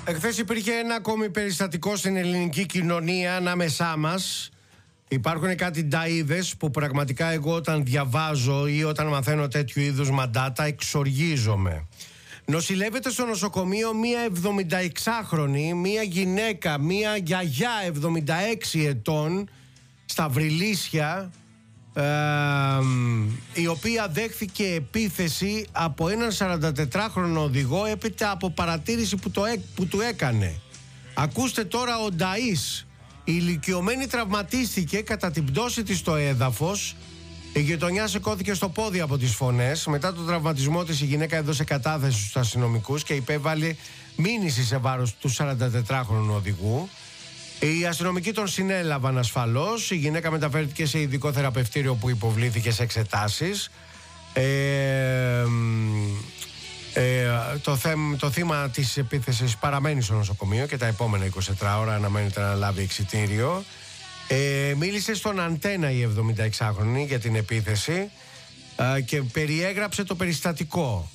Εχθές υπήρχε ένα ακόμη περιστατικό στην ελληνική κοινωνία ανάμεσά μας. Υπάρχουν κάτι νταΐδες που πραγματικά εγώ όταν διαβάζω ή όταν μαθαίνω τέτοιου είδους μαντάτα εξοργίζομαι. Νοσηλεύεται στο νοσοκομείο μία 76χρονη, μία γυναίκα, μία γιαγιά 76 ετών στα Βρυλίσια, η οποία δέχθηκε επίθεση από έναν 44χρονο οδηγό έπειτα από παρατήρηση που του έκανε. Ακούστε τώρα, ο νταΐς, η ηλικιωμένη τραυματίστηκε κατά την πτώση της στο έδαφος. Η γειτονιά σηκώθηκε στο πόδι από τις φωνές. Μετά τον τραυματισμό της η γυναίκα έδωσε κατάθεση στους αστυνομικούς και υπέβαλε μήνυση σε βάρος του 44χρονου οδηγού. Οι αστυνομικοί τον συνέλαβαν ασφαλώς. Η γυναίκα μεταφέρθηκε σε ειδικό θεραπευτήριο που υποβλήθηκε σε εξετάσεις. Το θύμα της επίθεσης παραμένει στο νοσοκομείο και τα επόμενα 24 ώρα αναμένεται να λάβει εξιτήριο. Μίλησε στον Αντένα η 76χρονη για την επίθεση και περιέγραψε το περιστατικό.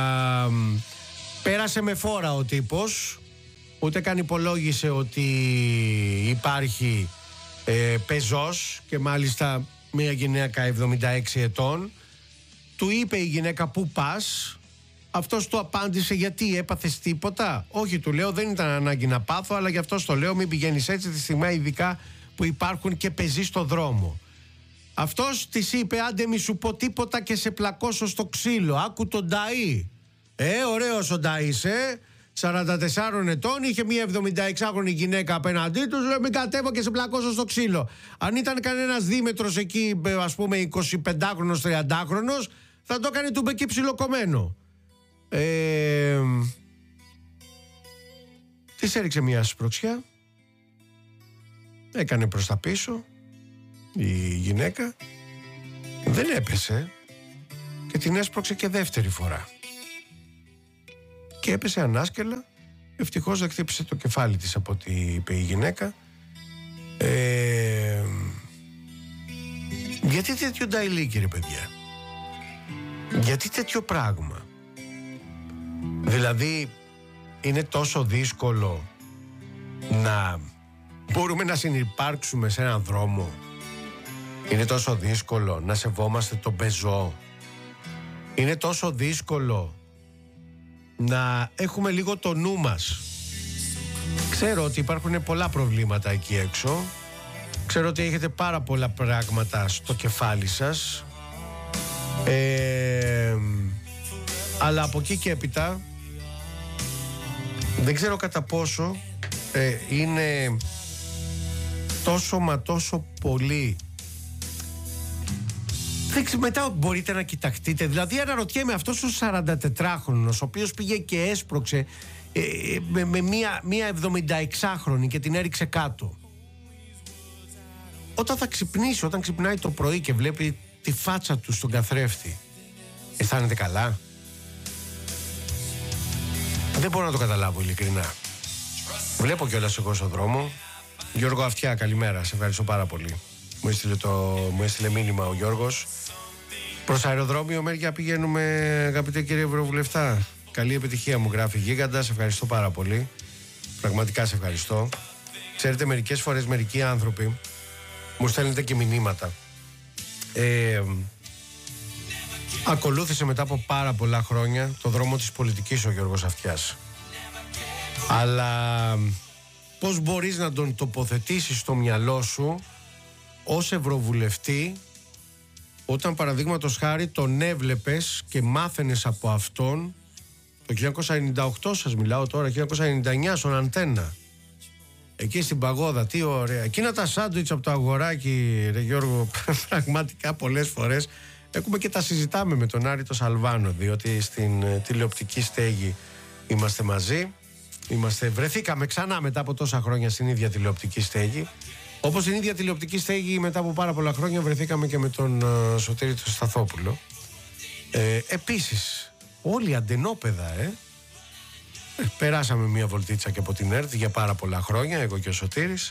Πέρασε με φόρα ο τύπος, ούτε καν υπολόγισε ότι υπάρχει πεζός και μάλιστα μια γυναίκα 76 ετών. Του είπε η γυναίκα «Πού πας?». Αυτός του απάντησε «Γιατί, έπαθες τίποτα?». «Όχι», του λέω, «δεν ήταν ανάγκη να πάθω, αλλά γι' αυτό στο λέω, μην πηγαίνεις έτσι τη στιγμή ειδικά που υπάρχουν και πεζοί στο δρόμο». Αυτός της είπε «Άντε μη σου πω τίποτα και σε πλακώσω στο ξύλο». Άκου τον νταΐ. Ωραίος ο νταΐς, 44 ετών, είχε μια 76χρονη γυναίκα απέναντί του, λέει «Μην κατέβω και σε πλακώσω στο ξύλο». Αν ήταν κανένας δίμετρος εκεί, ας πούμε 25χρονος, 30χρονος, θα το έκανε του μπεκί ψιλοκομμένο. Της έριξε μια σπρωξιά, έκανε προς τα πίσω η γυναίκα, δεν έπεσε και την έσπρωξε και δεύτερη φορά και έπεσε ανάσκελα. Ευτυχώς δεν χτύπησε το κεφάλι της από ό,τι είπε η γυναίκα. Γιατί τέτοιο νταηλίκι, ρε παιδιά? Γιατί τέτοιο πράγμα? Δηλαδή είναι τόσο δύσκολο να μπορούμε να συνυπάρξουμε σε έναν δρόμο? Είναι τόσο δύσκολο να σεβόμαστε τον πεζό? Είναι τόσο δύσκολο να έχουμε λίγο το νου μας? Ξέρω ότι υπάρχουν πολλά προβλήματα εκεί έξω. Ξέρω ότι έχετε πάρα πολλά πράγματα στο κεφάλι σας. Αλλά από εκεί και έπειτα δεν ξέρω κατά πόσο είναι τόσο μα τόσο πολύ. Μετά μπορείτε να κοιταχτείτε. Δηλαδή αναρωτιέμαι, αυτός ο 44χρονος ο οποίος πήγε και έσπρωξε με μία 76χρονη και την έριξε κάτω, όταν θα ξυπνήσει, όταν ξυπνάει το πρωί και βλέπει τη φάτσα του στον καθρέφτη, αισθάνεται καλά? Δεν μπορώ να το καταλάβω ειλικρινά. Βλέπω κιόλας εγώ στον δρόμο. Γιώργο Αυτιά, καλημέρα, σε ευχαριστώ πάρα πολύ. Μου έστειλε μήνυμα ο Γιώργος. Προς αεροδρόμιο Μέρια πηγαίνουμε, αγαπητέ κύριε Ευρωβουλευτά. Καλή επιτυχία, μου γράφει Γίγαντας, σε ευχαριστώ πάρα πολύ. Πραγματικά σε ευχαριστώ. Ξέρετε, μερικές φορές μερικοί άνθρωποι μου στέλνετε και μηνύματα. Ακολούθησε μετά από πάρα πολλά χρόνια το δρόμο της πολιτικής ο Γιώργος Αυτιάς. Αλλά πώς μπορείς να τον τοποθετήσεις στο μυαλό σου ως ευρωβουλευτή, όταν παραδείγματος χάρη τον έβλεπες και μάθαινες από αυτόν το 1998, σας μιλάω τώρα, 1999 στον Αντένα, εκεί στην Παγόδα, τι ωραία. Εκείνα τα σάντουιτς από το αγοράκι, ρε Γιώργο, πραγματικά πολλές φορές έχουμε και τα συζητάμε με τον Άρη το Σαλβάνο, διότι στην τηλεοπτική στέγη είμαστε μαζί. Βρεθήκαμε ξανά μετά από τόσα χρόνια στην ίδια τηλεοπτική στέγη. Όπως στην ίδια τηλεοπτική στέγη μετά από πάρα πολλά χρόνια βρεθήκαμε και με τον Σωτήρη τον Σταθόπουλο. Επίσης όλοι αντενόπαιδα. Περάσαμε μια βολτίτσα και από την ΕΡΤ για πάρα πολλά χρόνια, εγώ και ο Σωτήρης.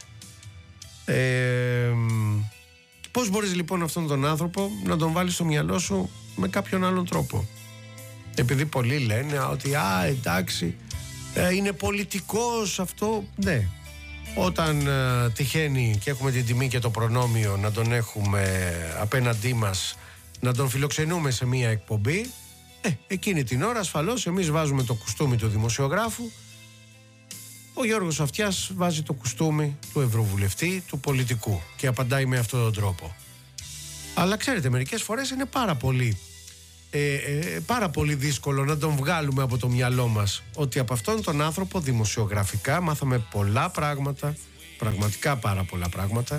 Πώς μπορείς λοιπόν αυτόν τον άνθρωπο να τον βάλεις στο μυαλό σου με κάποιον άλλον τρόπο? Επειδή πολλοί λένε ότι εντάξει, Είναι πολιτικός αυτό, ναι. Όταν τυχαίνει και έχουμε την τιμή και το προνόμιο να τον έχουμε απέναντί μας, να τον φιλοξενούμε σε μία εκπομπή, εκείνη την ώρα ασφαλώς εμείς βάζουμε το κουστούμι του δημοσιογράφου, ο Γιώργος Αυτιάς βάζει το κουστούμι του ευρωβουλευτή, του πολιτικού, και απαντάει με αυτόν τον τρόπο. Αλλά ξέρετε, μερικές φορές είναι πάρα πολύ δύσκολο να τον βγάλουμε από το μυαλό μας ότι από αυτόν τον άνθρωπο δημοσιογραφικά μάθαμε πολλά πράγματα, πραγματικά πάρα πολλά πράγματα,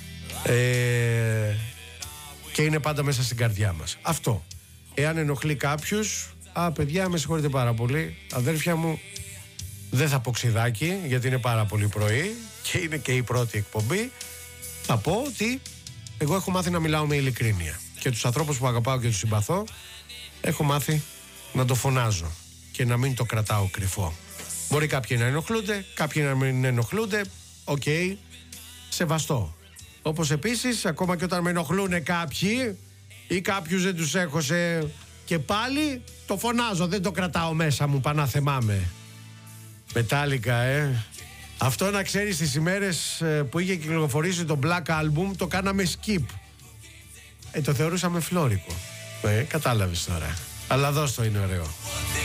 και είναι πάντα μέσα στην καρδιά μας. Αυτό. Εάν ενοχλεί κάποιους, παιδιά, με συγχωρείτε πάρα πολύ, αδέρφια μου, δεν θα πω ξιδάκι, γιατί είναι πάρα πολύ πρωί και είναι και η πρώτη εκπομπή. Θα πω ότι εγώ έχω μάθει να μιλάω με ειλικρίνεια και τους ανθρώπους που αγαπάω και τους συμπαθώ έχω μάθει να το φωνάζω και να μην το κρατάω κρυφό. Μπορεί κάποιοι να ενοχλούνται, κάποιοι να μην ενοχλούνται, οκ, σεβαστό. Όπως επίσης, ακόμα και όταν με ενοχλούν κάποιοι ή κάποιους δεν τους έχω και πάλι το φωνάζω, δεν το κρατάω μέσα μου, πανάθεμάμαι. Μετάλλικα, Αυτό να ξέρεις, στις ημέρες που είχε κυκλοφορήσει το Black Album το κάναμε skip. Το θεωρούσαμε φλόρικο. Κατάλαβες τώρα. Αλλά δώσ' το, είναι ωραίο.